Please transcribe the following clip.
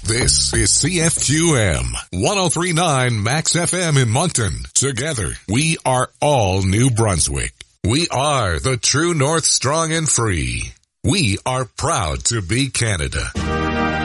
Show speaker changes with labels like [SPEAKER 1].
[SPEAKER 1] This is CFQM 1039 Max FM in Moncton. Together, we are all New Brunswick. We are the true North, strong and free. We are proud to be Canada.